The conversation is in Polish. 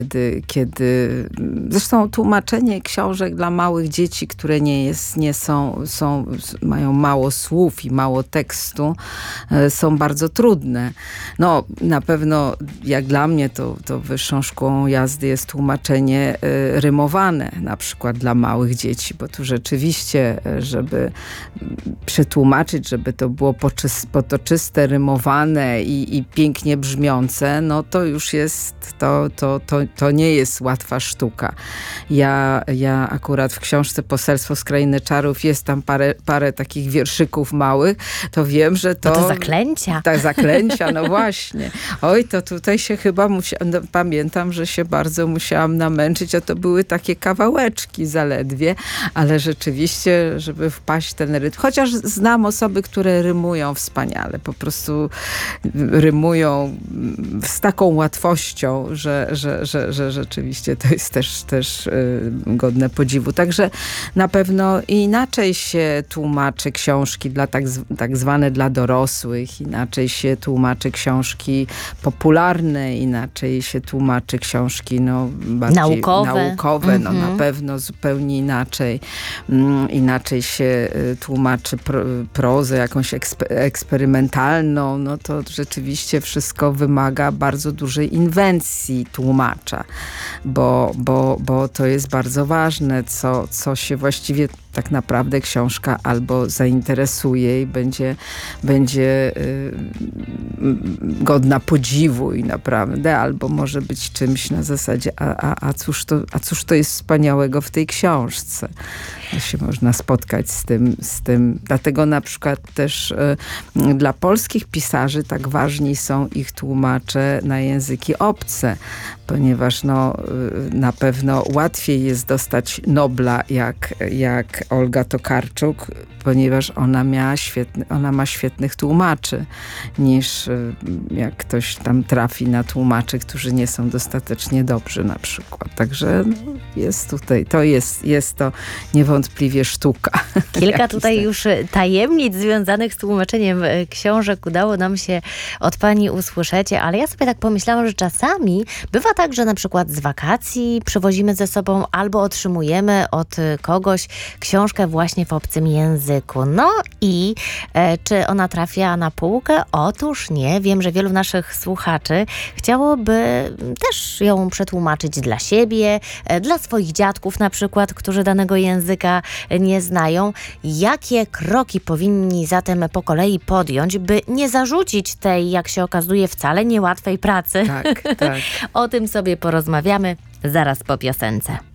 Kiedy zresztą tłumaczenie książek dla małych dzieci, które mają mało słów i mało tekstu, są bardzo trudne. No, na pewno jak dla mnie to wyższą szkołą jazdy jest tłumaczenie rymowane, na przykład dla małych dzieci, bo tu rzeczywiście, żeby przetłumaczyć, żeby to było potoczyste, rymowane i pięknie brzmiące, no to już jest, to nie jest łatwa sztuka. Ja akurat w książce Poselstwo z Krainy Czarów jest tam parę takich wierszyków małych, to wiem, że to zaklęcia. Tak, zaklęcia, no właśnie. Oj, to tutaj się chyba pamiętam, że się bardzo musiałam namęczyć, a to były takie kawałeczki zaledwie, ale rzeczywiście, żeby wpaść w ten rytm. Chociaż znam osoby, które rymują wspaniale, po prostu rymują z taką łatwością, że rzeczywiście to jest też godne podziwu. Także na pewno inaczej się tłumaczy książki dla tak zwane dla dorosłych, inaczej się tłumaczy książki popularne, inaczej się tłumaczy książki bardziej naukowe, na pewno zupełnie inaczej. Inaczej się tłumaczy prozę jakąś eksperymentalną, no to rzeczywiście wszystko wymaga bardzo dużej inwencji tłumacza, bo to jest bardzo ważne, co się właściwie tak naprawdę książka albo zainteresuje i będzie godna podziwu i naprawdę, albo może być czymś na zasadzie, a cóż to jest wspaniałego w tej książce. Się można spotkać z tym. Dlatego na przykład też dla polskich pisarzy tak ważni są ich tłumacze na języki obce, ponieważ na pewno łatwiej jest dostać Nobla jak Olga Tokarczuk, ponieważ ona ma świetnych tłumaczy, niż jak ktoś tam trafi na tłumaczy, którzy nie są dostatecznie dobrzy na przykład. Także jest tutaj, jest to niewątpliwie sztuka. Kilka tutaj już tajemnic związanych z tłumaczeniem książek udało nam się od pani usłyszeć, ale ja sobie tak pomyślałam, że czasami bywa tak, że na przykład z wakacji przywozimy ze sobą albo otrzymujemy od kogoś książkę właśnie w obcym języku. No i czy ona trafia na półkę? Otóż nie. Wiem, że wielu naszych słuchaczy chciałoby też ją przetłumaczyć dla siebie, dla swoich dziadków na przykład, którzy danego języka nie znają. Jakie kroki powinni zatem po kolei podjąć, by nie zarzucić tej, jak się okazuje, wcale niełatwej pracy? Tak. O tym sobie porozmawiamy zaraz po piosence.